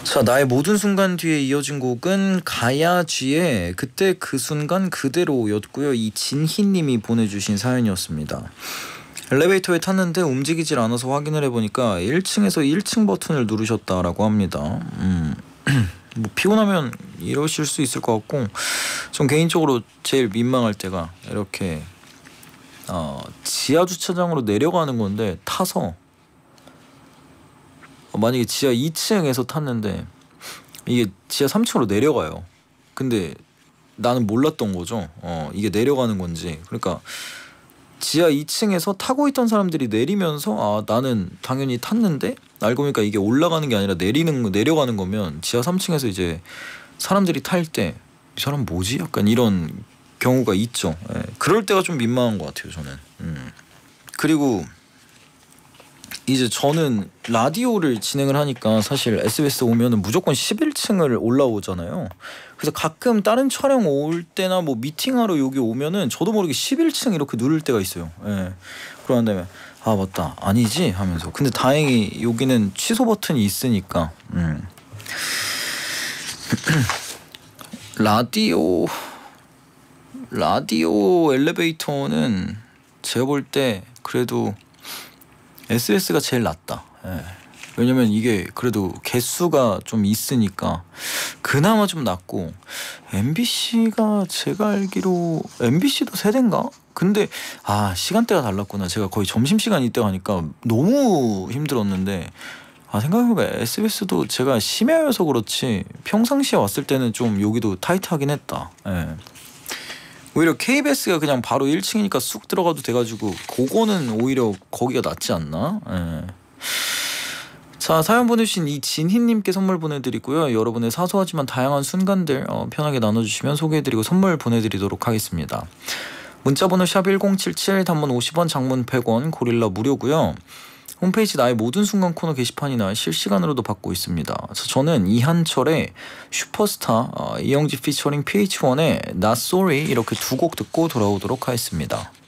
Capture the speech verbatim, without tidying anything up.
자, 나의 모든 순간 뒤에 이어진 곡은 가야지의 그때 그 순간 그대로였고요. 이 진희님이 보내주신 사연이었습니다. 엘리베이터에 탔는데 움직이질 않아서 확인을 해보니까 일 층에서 일 층 버튼을 누르셨다라고 합니다. 음, 뭐 피곤하면 이러실 수 있을 것 같고, 전 개인적으로 제일 민망할 때가 이렇게 어, 지하 주차장으로 내려가는 건데 타서 만약에 지하 이 층에서 탔는데 이게 지하 삼 층으로 내려가요. 근데 나는 몰랐던 거죠. 어, 이게 내려가는 건지. 그러니까 지하 이 층에서 타고 있던 사람들이 내리면서 아 나는 당연히 탔는데 알고 보니까 이게 올라가는 게 아니라 내리는 내려가는 거면 지하 삼 층에서 이제 사람들이 탈 때 이 사람 뭐지? 약간 이런 경우가 있죠. 예. 그럴 때가 좀 민망한 것 같아요, 저는. 음. 그리고 이제 저는 라디오를 진행을 하니까 사실 에스비에스 오면은 무조건 십일 층을 올라오잖아요. 그래서 가끔 다른 촬영 올 때나 뭐 미팅하러 여기 오면은 저도 모르게 십일 층 이렇게 누를 때가 있어요. 예. 그런 다음에 아 맞다 아니지 하면서 근데 다행히 여기는 취소 버튼이 있으니까 음. 라디오 라디오 엘리베이터는 제가 볼 때 그래도 에스비에스가 제일 낫다. 예. 왜냐면 이게 그래도 개수가 좀 있으니까 그나마 좀 낫고 엠비씨가 제가 알기로 엠비씨도 세대인가? 근데 아 시간대가 달랐구나. 제가 거의 점심시간 이때 가니까 너무 힘들었는데 아 생각해보니까 에스비에스도 제가 심야여서 그렇지 평상시에 왔을 때는 좀 여기도 타이트하긴 했다. 예. 오히려 케이비에스가 그냥 바로 일 층이니까 쑥 들어가도 돼가지고 그거는 오히려 거기가 낫지 않나? 예. 자 사연 보내주신 이 진희님께 선물 보내드리고요. 여러분의 사소하지만 다양한 순간들 어, 편하게 나눠주시면 소개해드리고 선물 보내드리도록 하겠습니다. 문자번호 샵 일공칠칠 단문 오십 원 장문 백 원 고릴라 무료고요. 홈페이지 나의 모든 순간 코너 게시판이나 실시간으로도 받고 있습니다. 저는 이한철의 슈퍼스타, 어, 이영지 피처링 피에이치원의 Not Sorry 이렇게 두 곡 듣고 돌아오도록 하겠습니다.